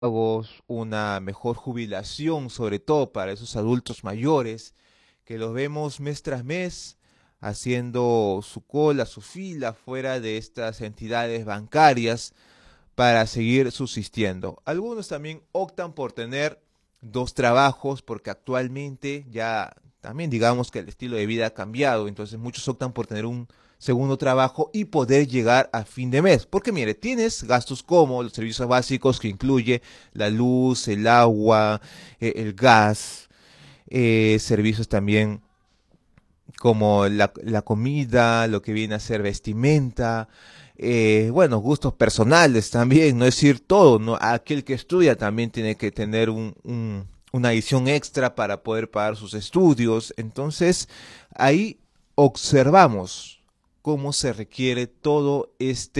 una mejor jubilación, sobre todo para esos adultos mayores que los vemos mes tras mes haciendo su cola, su fila fuera de estas entidades bancarias para seguir subsistiendo. Algunos también optan por tener dos trabajos porque actualmente ya también digamos que el estilo de vida ha cambiado, entonces muchos optan por tener un segundo trabajo y poder llegar a fin de mes. Porque mire, tienes gastos como los servicios básicos que incluye la luz, el agua, el gas, servicios también como la comida, lo que viene a ser vestimenta, bueno, gustos personales también, no es decir todo, ¿no? Aquel que estudia también tiene que tener una adición extra para poder pagar sus estudios. Entonces, ahí observamos cómo se requiere todo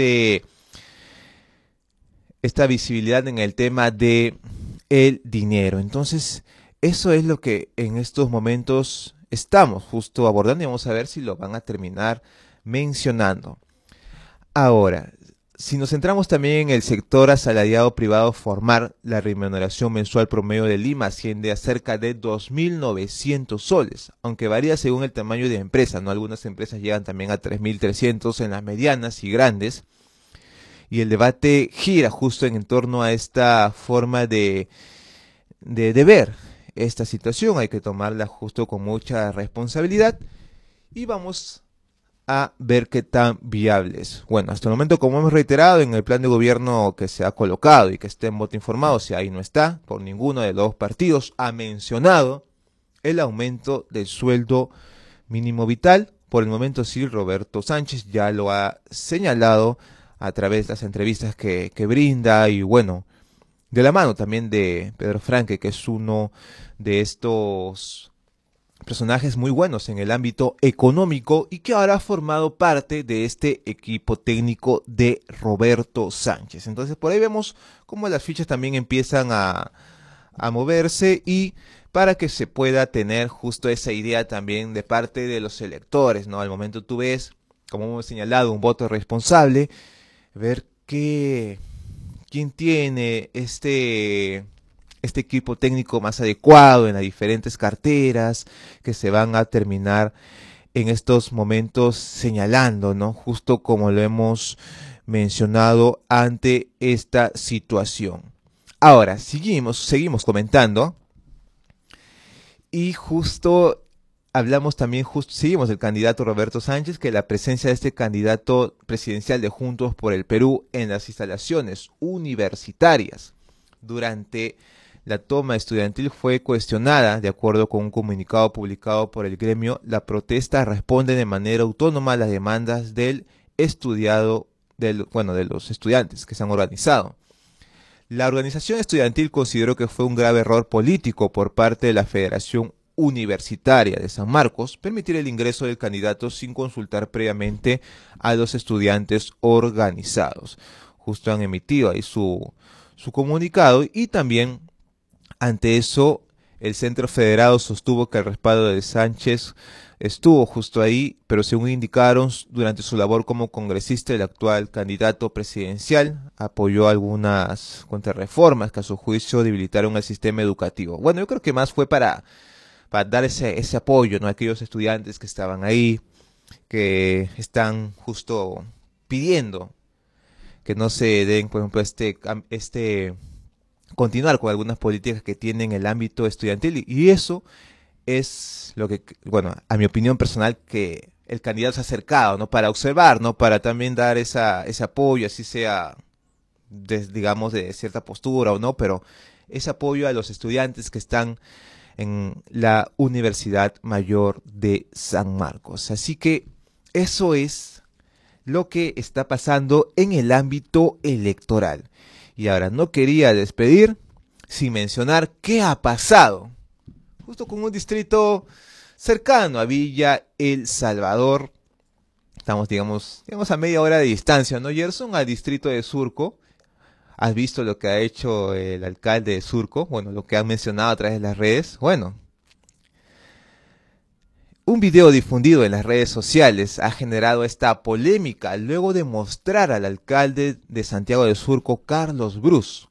esta visibilidad en el tema de el dinero. Entonces, eso es lo que en estos momentos estamos justo abordando y vamos a ver si lo van a terminar mencionando. Ahora, si nos centramos también en el sector asalariado privado formal, la remuneración mensual promedio de Lima asciende a cerca de 2.900 soles, aunque varía según el tamaño de empresa, ¿no? Algunas empresas llegan también a 3.300 en las medianas y grandes, y el debate gira justo en torno a esta forma de ver esta situación. Hay que tomarla justo con mucha responsabilidad y vamos a ver qué tan viables. Bueno, hasta el momento, como hemos reiterado, en el plan de gobierno que se ha colocado y que esté en voto informado, si ahí no está, por ninguno de los dos partidos, ha mencionado el aumento del sueldo mínimo vital. Por el momento sí, Roberto Sánchez ya lo ha señalado a través de las entrevistas que brinda y bueno, de la mano también de Pedro Franque, que es uno de estos personajes muy buenos en el ámbito económico y que ahora ha formado parte de este equipo técnico de Roberto Sánchez. Entonces por ahí vemos cómo las fichas también empiezan a moverse y para que se pueda tener justo esa idea también de parte de los electores, ¿no? Al momento tú ves, como hemos señalado, un voto responsable, ver quién tiene este equipo técnico más adecuado en las diferentes carteras que se van a terminar en estos momentos señalando, ¿no? Justo como lo hemos mencionado ante esta situación. Ahora, seguimos comentando y justo hablamos también, seguimos del candidato Roberto Sánchez, que la presencia de este candidato presidencial de Juntos por el Perú en las instalaciones universitarias durante la toma estudiantil fue cuestionada. De acuerdo con un comunicado publicado por el gremio, la protesta responde de manera autónoma a las demandas del estudiado, de los estudiantes que se han organizado. La organización estudiantil consideró que fue un grave error político por parte de la Federación Universitaria de San Marcos permitir el ingreso del candidato sin consultar previamente a los estudiantes organizados. Justo han emitido ahí su comunicado y también ante eso el Centro Federado sostuvo que el respaldo de Sánchez estuvo justo ahí, pero según indicaron durante su labor como congresista, el actual candidato presidencial apoyó algunas contrarreformas que a su juicio debilitaron el sistema educativo. Bueno, yo creo que más fue para dar ese apoyo, ¿no? A aquellos estudiantes que estaban ahí, que están justo pidiendo que no se den, por ejemplo, continuar con algunas políticas que tienen el ámbito estudiantil y eso es lo que, bueno, a mi opinión personal, que el candidato se ha acercado, ¿no? Para observar, ¿no? Para también dar ese apoyo, así sea, digamos, de cierta postura o no, pero ese apoyo a los estudiantes que están en la Universidad Mayor de San Marcos. Así que eso es lo que está pasando en el ámbito electoral. Y ahora no quería despedir sin mencionar qué ha pasado justo con un distrito cercano a Villa El Salvador. Estamos, digamos a media hora de distancia, ¿no, Gerson? Al distrito de Surco. ¿Has visto lo que ha hecho el alcalde de Surco? Bueno, lo que han mencionado a través de las redes. Bueno, un video difundido en las redes sociales ha generado esta polémica luego de mostrar al alcalde de Santiago de Surco, Carlos Brus,